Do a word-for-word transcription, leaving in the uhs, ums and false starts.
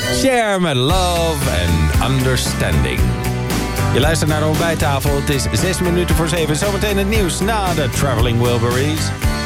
Share met love and understanding. Je luistert naar de ontbijttafel. Het is zes minuten voor zeven. Zometeen het nieuws na de Traveling Wilburys.